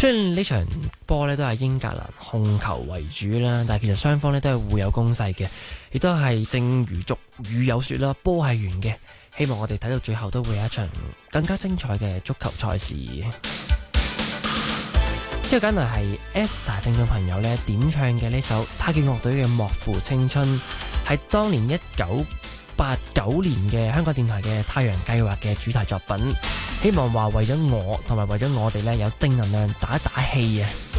雖然呢場波呢都係英格蘭控球為主啦，但係其實雙方呢都係互有攻勢嘅，亦都係正如俗語有說啦，波係圓嘅。希望我哋睇到最後都會有一場更加精彩嘅足球賽事。之後緊來係 Esther 聽眾朋友呢點唱嘅呢首太極樂隊嘅《莫負青春》，係當年1989年嘅香港電台嘅太陽計劃嘅主題作品。希望話為咗我同埋為咗我哋呢有正能量打打氣啊！